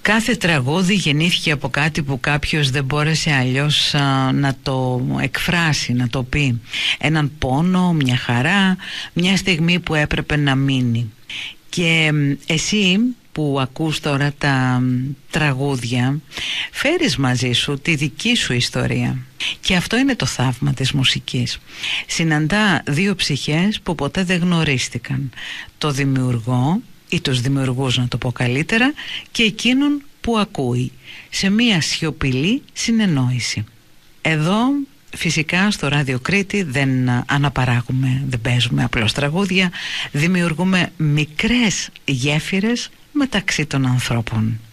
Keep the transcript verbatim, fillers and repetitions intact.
Κάθε τραγούδι γεννήθηκε από κάτι που κάποιος δεν μπόρεσε αλλιώς α, να το εκφράσει, να το πει. Έναν πόνο, μια χαρά, μια στιγμή που έπρεπε να μείνει. Και εσύ που ακούς τώρα τα τραγούδια, φέρεις μαζί σου τη δική σου ιστορία. Και αυτό είναι το θαύμα της μουσικής. Συναντά δύο ψυχές που ποτέ δεν γνωρίστηκαν. Το δημιουργό ή τους δημιουργούς, να το πω καλύτερα, και εκείνον που ακούει, σε μία σιωπηλή συνεννόηση. Εδώ φυσικά στο Ράδιο Κρήτη δεν αναπαράγουμε, δεν παίζουμε απλώς τραγούδια, δημιουργούμε μικρές γέφυρες μεταξύ των ανθρώπων.